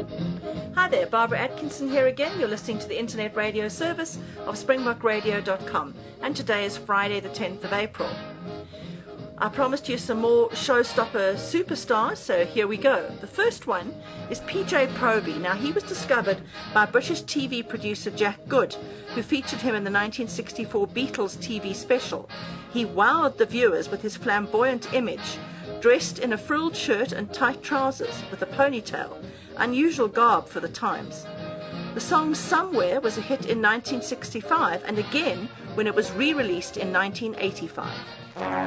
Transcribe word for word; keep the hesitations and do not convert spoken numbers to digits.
Hi there, Barbara Atkinson here again. You're listening to the internet radio service of springbok radio dot com, and today is Friday the tenth of April. I promised you some more showstopper superstars, so here we go. The first one is P J Proby. Now, he was discovered by British T V producer Jack Good, who featured him in the nineteen sixty-four Beatles T V special. He wowed the viewers with his flamboyant image, dressed in a frilled shirt and tight trousers with a ponytail, unusual garb for the times. The song Somewhere was a hit in nineteen sixty-five and again when it was re-released in nineteen eighty-five.